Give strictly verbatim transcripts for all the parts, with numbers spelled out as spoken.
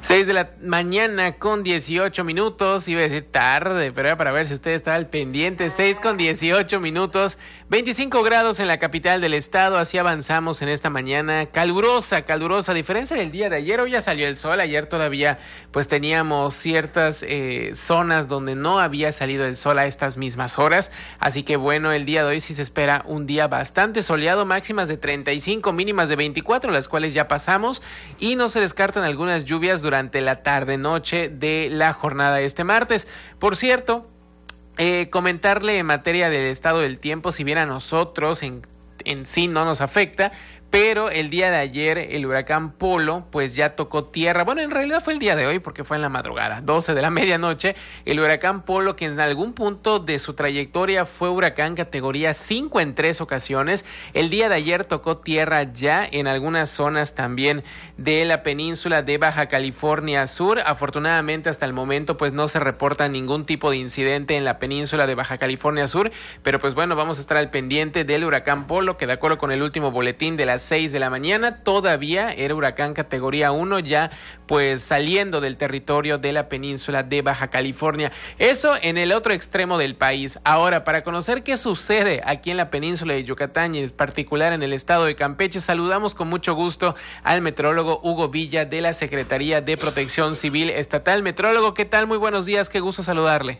Seis de la mañana con dieciocho minutos, iba a decir tarde, pero era para ver si usted está al pendiente. Seis con dieciocho minutos, veinticinco grados en la capital del estado, así avanzamos en esta mañana, calurosa, calurosa, a diferencia del día de ayer. Hoy ya salió el sol, ayer todavía pues teníamos ciertas eh, zonas donde no había salido el sol a estas mismas horas, así que bueno, el día de hoy sí se espera un día bastante soleado, máximas de treinta y cinco, mínimas de veinticuatro, las cuales ya pasamos, y no se descartan algunas lluvias durante durante la tarde-noche de la jornada de este martes. Por cierto, eh, comentarle en materia del estado del tiempo, si bien a nosotros en, en sí no nos afecta, pero el día de ayer el huracán Polo pues ya tocó tierra. Bueno, en realidad fue el día de hoy porque fue en la madrugada, doce de la medianoche. El huracán Polo, que en algún punto de su trayectoria fue huracán categoría cinco en tres ocasiones, el día de ayer tocó tierra ya en algunas zonas también de la península de Baja California Sur. Afortunadamente hasta el momento pues no se reporta ningún tipo de incidente en la península de Baja California Sur, pero pues bueno, vamos a estar al pendiente del huracán Polo, que de acuerdo con el último boletín de las seis de la mañana todavía era huracán categoría uno, ya pues saliendo del territorio de la península de Baja California. Eso en el otro extremo del país. Ahora, para conocer qué sucede aquí en la península de Yucatán y en particular en el estado de Campeche, saludamos con mucho gusto al metrólogo Hugo Villa de la Secretaría de Protección Civil Estatal. Metrólogo, ¿qué tal? Muy buenos días, qué gusto saludarle.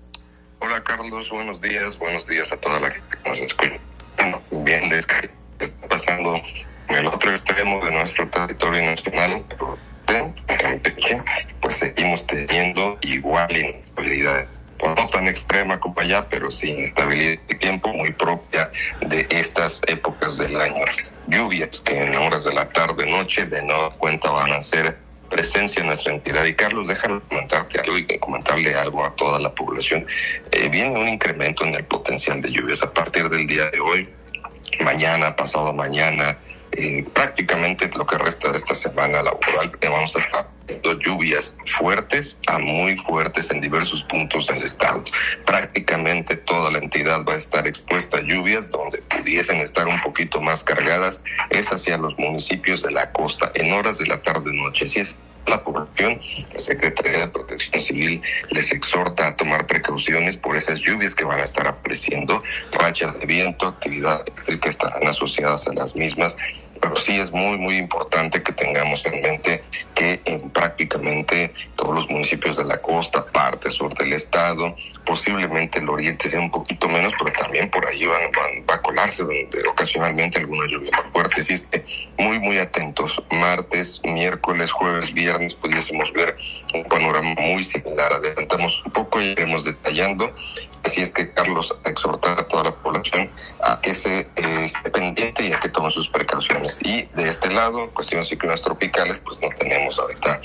Hola Carlos, buenos días, buenos días a toda la gente que nos escucha. Bien, es que está pasando en el otro extremo de nuestro territorio nacional, en Campeche, pues seguimos teniendo igual inestabilidad, no tan extrema como allá, pero sí inestabilidad de tiempo muy propia de estas épocas del año. Lluvias que en horas de la tarde, noche, de nueva cuenta van a ser presencia en nuestra entidad. Y Carlos, déjame comentarte algo y comentarle algo a toda la población. Eh, viene un incremento en el potencial de lluvias a partir del día de hoy. Mañana, pasado mañana, eh, prácticamente lo que resta de esta semana laboral, eh, vamos a estar viendo lluvias fuertes a muy fuertes en diversos puntos del estado. Prácticamente toda la entidad va a estar expuesta a lluvias, donde pudiesen estar un poquito más cargadas es hacia los municipios de la costa en horas de la tarde-noche. Así es, la población, la Secretaría de Protección Civil les exhorta a tomar precauciones por esas lluvias que van a estar apareciendo. Rachas de viento, actividad eléctrica estarán asociadas a las mismas, pero sí es muy, muy importante que tengamos en mente que en prácticamente todos los municipios de la costa, parte sur del estado, posiblemente el oriente sea un poquito menos, pero también por ahí van, van, va a colarse ocasionalmente alguna lluvia más fuerte. Así es que muy, muy atentos. Martes, miércoles, jueves, viernes pudiésemos ver un panorama muy similar. Adelantamos un poco y iremos detallando. Así es que, Carlos, a exhortar a toda la población a que se eh, esté pendiente y a que tome sus precauciones. Y de este lado, cuestiones ciclones tropicales, pues no tenemos ahorita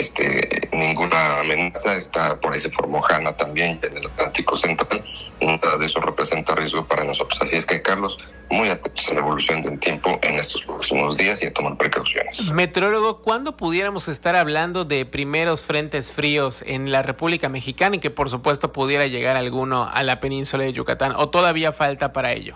este, ninguna amenaza. Está por ahí se formó Hanna también en el Atlántico Central. Nada de eso representa riesgo para nosotros. Así es que, Carlos, muy atentos a la evolución del tiempo en estos próximos días y a tomar precauciones. Meteorólogo, ¿cuándo pudiéramos estar hablando de primeros frentes fríos en la República Mexicana y que por supuesto pudiera llegar alguno a la península de Yucatán, o todavía falta para ello?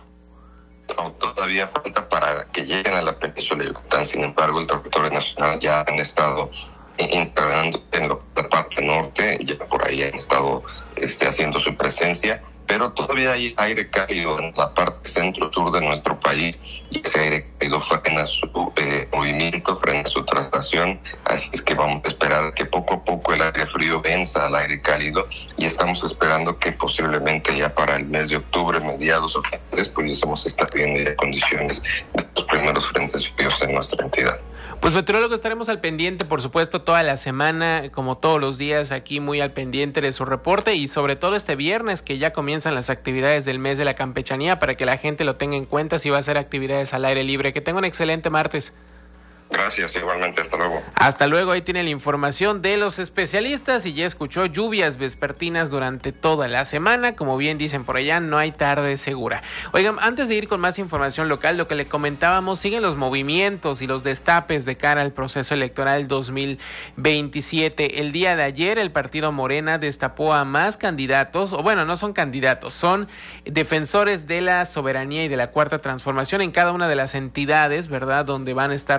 No, todavía falta para que lleguen a la península de Yucatán. Sin embargo, el territorio nacional ya han estado integrando en la parte norte, ya por ahí han estado este, haciendo su presencia, pero todavía hay aire cálido en la parte centro-sur de nuestro país y ese aire cálido frena su eh, movimiento, frena su traslación. Así es que vamos a esperar que poco a poco el aire frío venza al aire cálido y estamos esperando que posiblemente ya para el mes de octubre, mediados o finales, pudiésemos estar viendo ya condiciones de los primeros frentes fríos en nuestra entidad. Pues meteorólogo, estaremos al pendiente, por supuesto, toda la semana, como todos los días, aquí muy al pendiente de su reporte y sobre todo este viernes que ya comienzan las actividades del mes de la campechanía para que la gente lo tenga en cuenta si va a hacer actividades al aire libre. Que tenga un excelente martes. Gracias, igualmente, hasta luego. Hasta luego, ahí tiene la información de los especialistas y ya escuchó lluvias vespertinas durante toda la semana, como bien dicen por allá, no hay tarde segura. Oigan, antes de ir con más información local, lo que le comentábamos, siguen los movimientos y los destapes de cara al proceso electoral dos mil veintisiete. El día de ayer el partido Morena destapó a más candidatos, o bueno, no son candidatos, son defensores de la soberanía y de la cuarta transformación en cada una de las entidades, ¿verdad?, donde van a estar realizando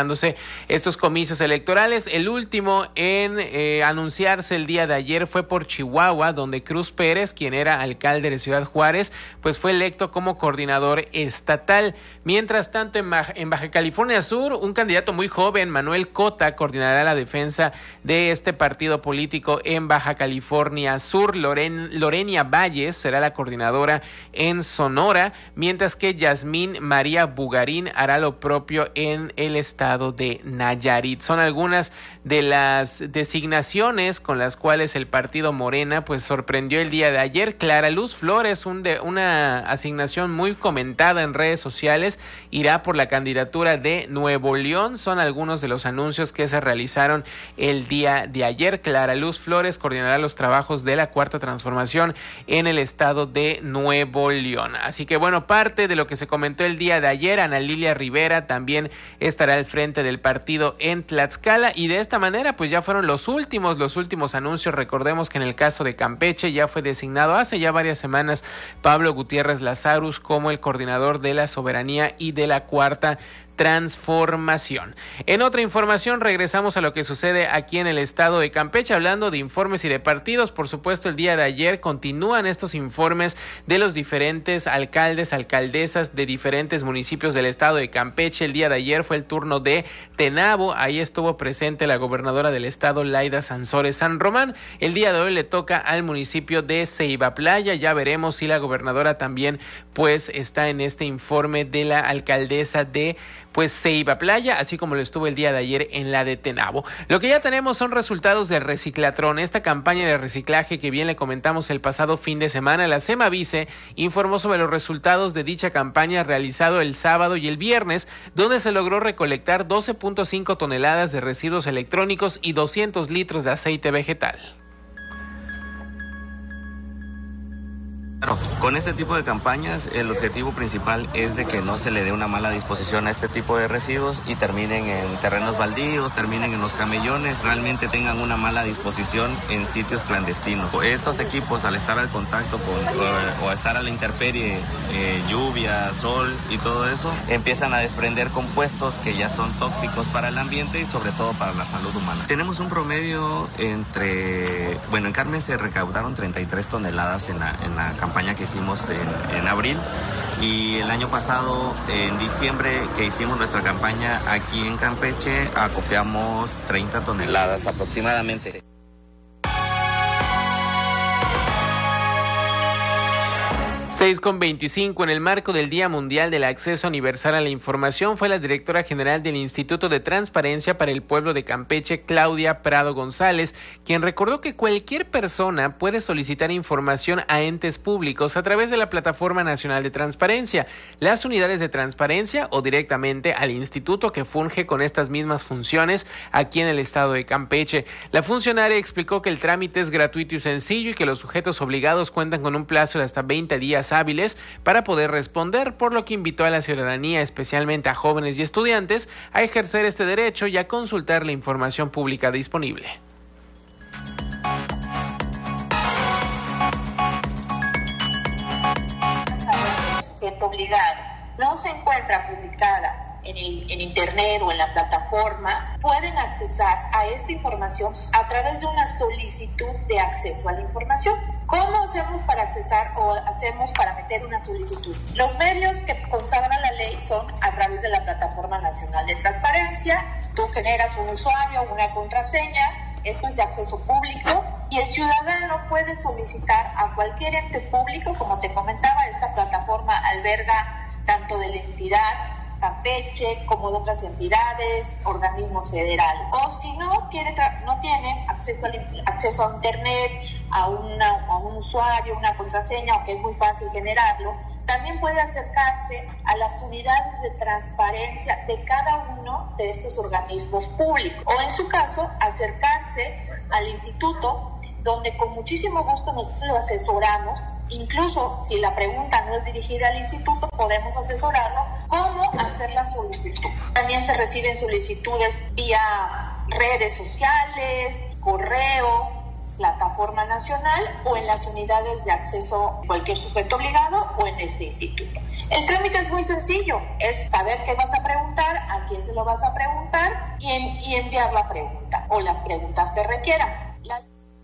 realizándose estos comicios electorales. El último en eh, anunciarse el día de ayer fue por Chihuahua, donde Cruz Pérez, quien era alcalde de Ciudad Juárez, pues fue electo como coordinador estatal. Mientras tanto, en Baja, en Baja California Sur, un candidato muy joven, Manuel Cota, coordinará la defensa de este partido político en Baja California Sur. Loren, Lorenia Valles será la coordinadora en Sonora, mientras que Yasmín María Bugarín hará lo propio en el estado de Nayarit. Son algunas de las designaciones con las cuales el partido Morena pues sorprendió el día de ayer. Clara Luz Flores, un de, una asignación muy comentada en redes sociales, irá por la candidatura de Nuevo León. Son algunos de los anuncios que se realizaron el día de ayer. Clara Luz Flores coordinará los trabajos de la Cuarta Transformación en el estado de Nuevo León. Así que bueno, parte de lo que se comentó el día de ayer. Ana Lilia Rivera también estará al frente del partido en Tlaxcala, y de esta manera pues ya fueron los últimos, los últimos anuncios. Recordemos que en el caso de Campeche ya fue designado hace ya varias semanas Pablo Gutiérrez Lazarus como el coordinador de la soberanía y de la Cuarta Transformación. En otra información, regresamos a lo que sucede aquí en el estado de Campeche, hablando de informes y de partidos. Por supuesto, el día de ayer continúan estos informes de los diferentes alcaldes, alcaldesas de diferentes municipios del estado de Campeche. El día de ayer fue el turno de Tenabo, ahí estuvo presente la gobernadora del estado, Laida Sansores San Román. El día de hoy le toca al municipio de Ceiba Playa. Ya veremos si la gobernadora también pues está en este informe de la alcaldesa de pues Ceiba Playa, así como lo estuvo el día de ayer en la de Tenabo. Lo que ya tenemos son resultados del Reciclatrón, esta campaña de reciclaje que bien le comentamos el pasado fin de semana. La Semavice informó sobre los resultados de dicha campaña realizado el sábado y el viernes, donde se logró recolectar doce punto cinco toneladas de residuos electrónicos y doscientos litros de aceite vegetal. Con este tipo de campañas, el objetivo principal es de que no se le dé una mala disposición a este tipo de residuos y terminen en terrenos baldíos, terminen en los camellones, realmente tengan una mala disposición en sitios clandestinos. Estos equipos, al estar al contacto con o, o estar a la intemperie, eh, lluvia, sol y todo eso, empiezan a desprender compuestos que ya son tóxicos para el ambiente y sobre todo para la salud humana. Tenemos un promedio entre, bueno, en Carmen se recaudaron treinta y tres toneladas en la, en la campaña que hicimos en, en abril, y el año pasado en diciembre que hicimos nuestra campaña aquí en Campeche acopiamos treinta toneladas aproximadamente. seis con veinticinco. En el marco del Día Mundial del Acceso Universal a la Información, fue la directora general del Instituto de Transparencia para el Pueblo de Campeche, Claudia Prado González, quien recordó que cualquier persona puede solicitar información a entes públicos a través de la Plataforma Nacional de Transparencia, las unidades de transparencia o directamente al instituto que funge con estas mismas funciones aquí en el estado de Campeche. La funcionaria explicó que el trámite es gratuito y sencillo y que los sujetos obligados cuentan con un plazo de hasta veinte días hábiles para poder responder, por lo que invitó a la ciudadanía, especialmente a jóvenes y estudiantes, a ejercer este derecho y a consultar la información pública disponible. Sujeto obligado no se encuentra publicada en, el, en internet o en la plataforma, pueden accesar a esta información a través de una solicitud de acceso a la información. ¿Cómo hacemos para accesar o hacemos para meter una solicitud? Los medios que consagran la ley son a través de la Plataforma Nacional de Transparencia. Tú generas un usuario, una contraseña, esto es de acceso público, y el ciudadano puede solicitar a cualquier ente público. Como te comentaba, esta plataforma alberga tanto de la entidad Campeche como de otras entidades, organismos federales. O si no tiene, no tiene acceso, al, acceso a internet, a, una, a un usuario, una contraseña, aunque es muy fácil generarlo, también puede acercarse a las unidades de transparencia de cada uno de estos organismos públicos. O en su caso, acercarse al instituto, donde con muchísimo gusto nosotros lo asesoramos. Incluso si la pregunta no es dirigida al instituto, podemos asesorarlo cómo hacer la solicitud. También se reciben solicitudes vía redes sociales, correo, plataforma nacional o en las unidades de acceso cualquier sujeto obligado o en este instituto. El trámite es muy sencillo, es saber qué vas a preguntar, a quién se lo vas a preguntar y, en, y enviar la pregunta o las preguntas que requieran. La...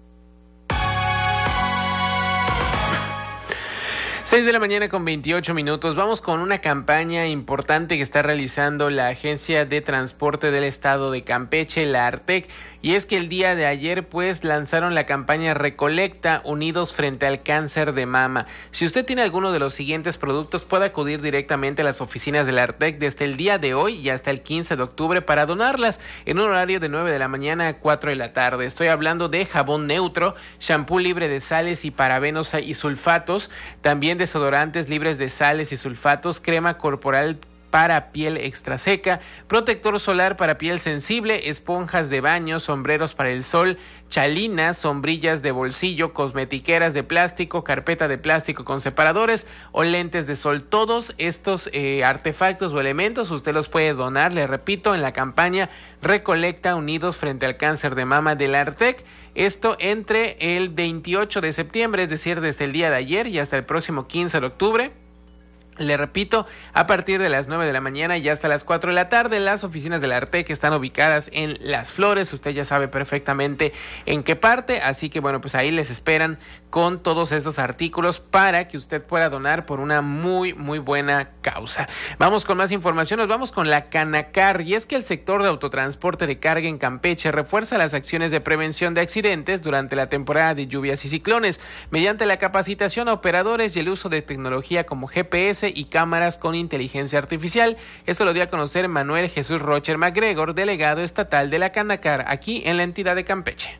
seis de la mañana con veintiocho minutos. Vamos con una campaña importante que está realizando la Agencia de Transporte del Estado de Campeche, la ARTEC. Y es que el día de ayer pues lanzaron la campaña Recolecta Unidos frente al cáncer de mama. Si usted tiene alguno de los siguientes productos, puede acudir directamente a las oficinas de la ARTEC desde el día de hoy y hasta el quince de octubre para donarlas en un horario de nueve de la mañana a cuatro de la tarde. Estoy hablando de jabón neutro, shampoo libre de sales y parabenos y sulfatos, también desodorantes libres de sales y sulfatos, crema corporal para piel extra seca, protector solar para piel sensible, esponjas de baño, sombreros para el sol, chalinas, sombrillas de bolsillo, cosmetiqueras de plástico, carpeta de plástico con separadores o lentes de sol. Todos estos eh, artefactos o elementos usted los puede donar, le repito, en la campaña Recolecta Unidos frente al cáncer de mama de la ARTEC. Esto entre el veintiocho de septiembre, es decir, desde el día de ayer y hasta el próximo quince de octubre. Le repito, a partir de las nueve de la mañana y hasta las cuatro de la tarde, las oficinas de la ARTEC están ubicadas en Las Flores. Usted ya sabe perfectamente en qué parte, así que bueno, pues ahí les esperan con todos estos artículos para que usted pueda donar por una muy, muy buena causa. Vamos con más información, nos vamos con la Canacar, y es que el sector de autotransporte de carga en Campeche refuerza las acciones de prevención de accidentes durante la temporada de lluvias y ciclones, mediante la capacitación a operadores y el uso de tecnología como G P S y cámaras con inteligencia artificial. Esto lo dio a conocer Manuel Jesús Rocher MacGregor, delegado estatal de la Canacar, aquí en la entidad de Campeche.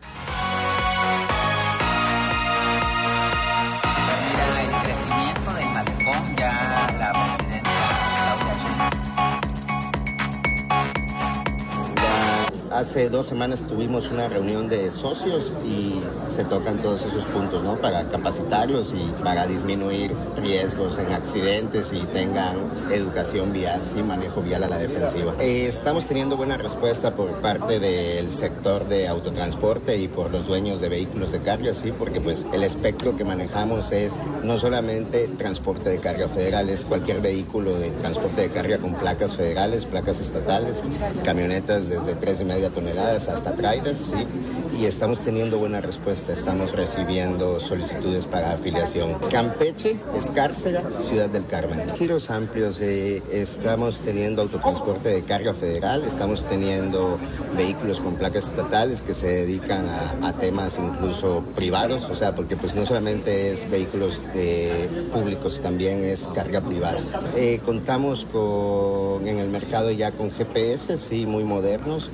Mira, el crecimiento del malecón, ya la presidenta Ya hace dos semanas tuvimos una reunión de socios y se tocan todos esos puntos, ¿no? Para capacitarlos y para disminuir riesgos en accidentes y tengan educación vial, sí, manejo vial a la defensiva. Eh, estamos teniendo buena respuesta por parte del sector de autotransporte y por los dueños de vehículos de carga, sí, porque pues el espectro que manejamos es no solamente transporte de carga federal, es cualquier vehículo de transporte de carga con placas federales, placas estatales, camionetas desde tres y media toneladas hasta trailers, sí, y estamos teniendo buena respuesta, estamos recibiendo solicitudes para afiliación. Campeche, Escárcega, Ciudad del Carmen. Giros amplios, eh, estamos teniendo autotransporte de carga federal, estamos teniendo vehículos con placas estatales que se dedican a, a temas incluso privados, o sea, porque pues no solamente es vehículos eh, públicos, también es carga privada. Eh, contamos con, en el mercado ya con G P S, sí, muy modernos.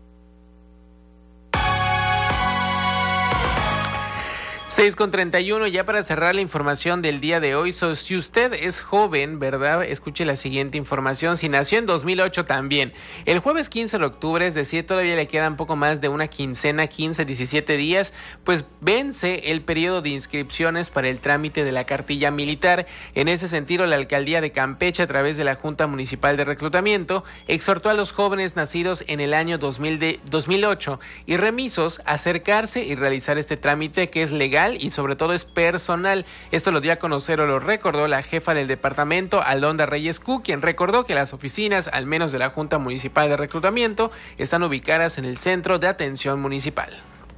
seis con treinta y uno, ya para cerrar la información del día de hoy. So, si usted es joven, ¿verdad? Escuche la siguiente información. Si nació en dos mil ocho también. El jueves quince de octubre, es decir, todavía le quedan poco más de una quincena, quince, diecisiete días, pues vence el periodo de inscripciones para el trámite de la cartilla militar. En ese sentido, la alcaldía de Campeche, a través de la Junta Municipal de Reclutamiento, exhortó a los jóvenes nacidos en el año dos mil de, dos mil ocho y remisos a acercarse y realizar este trámite, que es legal y sobre todo es personal. Esto lo dio a conocer o lo recordó la jefa del departamento, Alondra Reyes Cu, quien recordó que las oficinas, al menos de la Junta Municipal de Reclutamiento, están ubicadas en el Centro de Atención Municipal.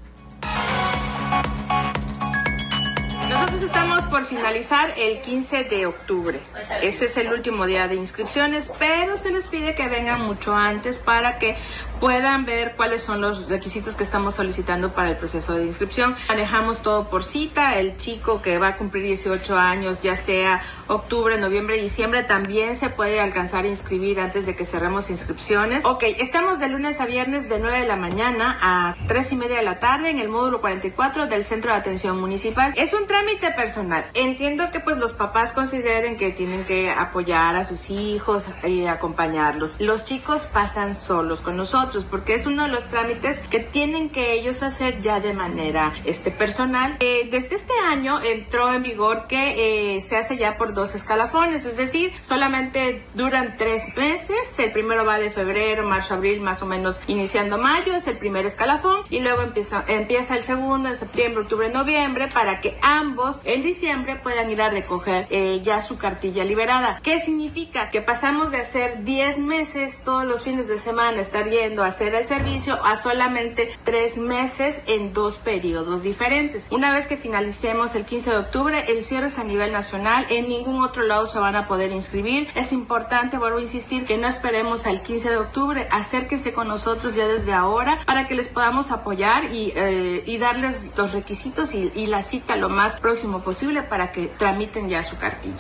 Nosotros estamos por finalizar el quince de octubre. Ese es el último día de inscripciones, pero se les pide que vengan mucho antes para que puedan ver cuáles son los requisitos que estamos solicitando para el proceso de inscripción. Manejamos todo por cita. El chico que va a cumplir dieciocho años, ya sea octubre, noviembre, diciembre, también se puede alcanzar a inscribir antes de que cerremos inscripciones. Ok, estamos de lunes a viernes de nueve de la mañana a tres y media de la tarde en el módulo cuarenta y cuatro del Centro de Atención Municipal. Es un trámite personal. Entiendo que pues los papás consideren que tienen que apoyar a sus hijos y acompañarlos. Los chicos pasan solos con nosotros. nosotros, porque es uno de los trámites que tienen que ellos hacer ya de manera este, personal. Eh, desde este año entró en vigor que eh, se hace ya por dos escalafones, es decir, solamente duran tres meses. El primero va de febrero, marzo, abril, más o menos iniciando mayo, es el primer escalafón, y luego empieza, empieza el segundo en septiembre, octubre, noviembre, para que ambos en diciembre puedan ir a recoger eh, ya su cartilla liberada. ¿Qué significa? Que pasamos de hacer diez meses todos los fines de semana estar yendo a hacer el servicio a solamente tres meses en dos periodos diferentes. Una vez que finalicemos el quince de octubre, el cierre es a nivel nacional, en ningún otro lado se van a poder inscribir. Es importante, vuelvo a insistir, que no esperemos al quince de octubre, acérquense con nosotros ya desde ahora para que les podamos apoyar y, eh, y darles los requisitos y, y la cita lo más próximo posible para que tramiten ya su cartilla.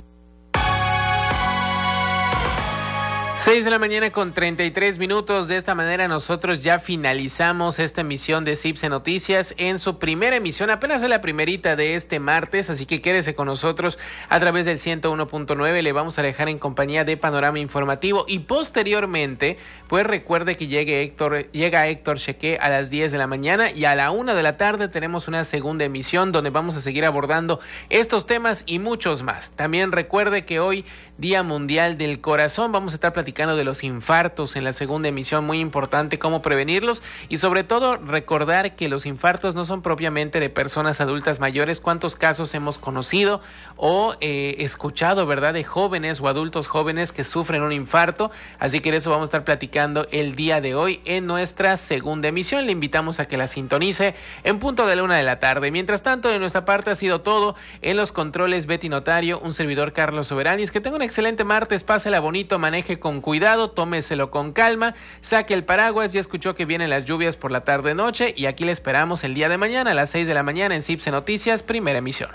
seis de la mañana con treinta y tres minutos. De esta manera nosotros ya finalizamos esta emisión de Cipse Noticias en su primera emisión. Apenas es la primerita de este martes, así que quédese con nosotros a través del ciento uno punto nueve. Le vamos a dejar en compañía de Panorama Informativo y posteriormente, pues recuerde que llegue Héctor, llega Héctor Cheque a las diez de la mañana y a la una de la tarde tenemos una segunda emisión donde vamos a seguir abordando estos temas y muchos más. También recuerde que hoy, Día Mundial del Corazón, vamos a estar platicando de los infartos en la segunda emisión, muy importante cómo prevenirlos y sobre todo recordar que los infartos no son propiamente de personas adultas mayores. ¿Cuántos casos hemos conocido o eh, escuchado, verdad, de jóvenes o adultos jóvenes que sufren un infarto? Así que de eso vamos a estar platicando el día de hoy en nuestra segunda emisión. Le invitamos a que la sintonice en punto de la una de la tarde. Mientras tanto, de nuestra parte ha sido todo. En los controles, Betty Notario, un servidor, Carlos Soberanis. Que tenga un excelente martes, pásela bonito, maneje con cuidado, tómeselo con calma, saque el paraguas. Ya escuchó que vienen las lluvias por la tarde-noche y aquí le esperamos el día de mañana a las seis de la mañana en Cipse Noticias, primera emisión.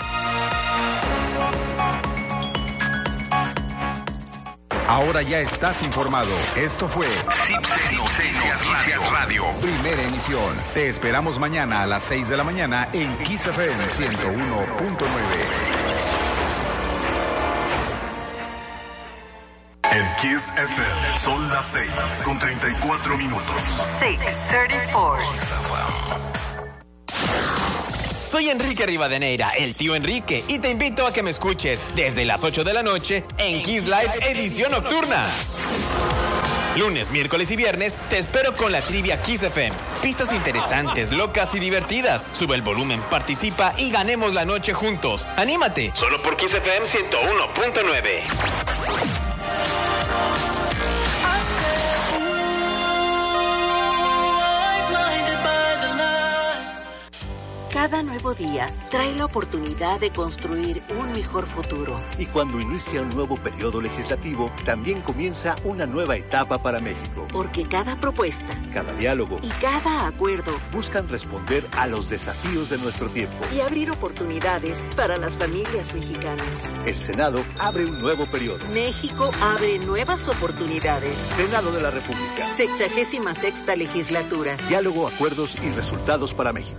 Ahora ya estás informado. Esto fue Cipse Noticias Radio, primera emisión. Te esperamos mañana a las seis de la mañana en Kiss F M ciento uno punto nueve. En Kiss F M son las seis con treinta y cuatro minutos. seis treinta y cuatro. Soy Enrique Rivadeneira, el tío Enrique, y te invito a que me escuches desde las ocho de la noche en Kiss Live Edición Nocturna. Lunes, miércoles y viernes te espero con la trivia Kiss F M. Pistas interesantes, locas y divertidas. Sube el volumen, participa y ganemos la noche juntos. ¡Anímate! Solo por Kiss F M ciento uno punto nueve. Cada nuevo día trae la oportunidad de construir un mejor futuro. Y cuando inicia un nuevo periodo legislativo, también comienza una nueva etapa para México. Porque cada propuesta, cada diálogo y cada acuerdo buscan responder a los desafíos de nuestro tiempo y abrir oportunidades para las familias mexicanas. El Senado abre un nuevo periodo. México abre nuevas oportunidades. Senado de la República. Sexagésima sexta legislatura. Diálogo, acuerdos y resultados para México.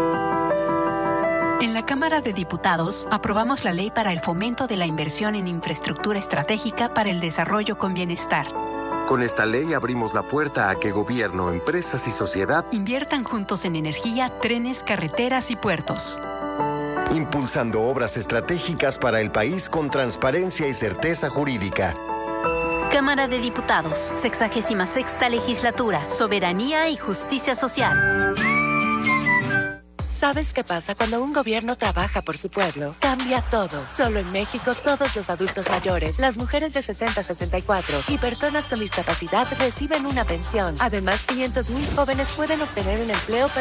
En la Cámara de Diputados aprobamos la ley para el fomento de la inversión en infraestructura estratégica para el desarrollo con bienestar. Con esta ley abrimos la puerta a que gobierno, empresas y sociedad inviertan juntos en energía, trenes, carreteras y puertos. Impulsando obras estratégicas para el país con transparencia y certeza jurídica. Cámara de Diputados, sexagésima sexta legislatura, soberanía y justicia social. ¿Sabes qué pasa cuando un gobierno trabaja por su pueblo? Cambia todo. Solo en México, todos los adultos mayores, las mujeres de sesenta a sesenta y cuatro y personas con discapacidad reciben una pensión. Además, quinientos mil jóvenes pueden obtener un empleo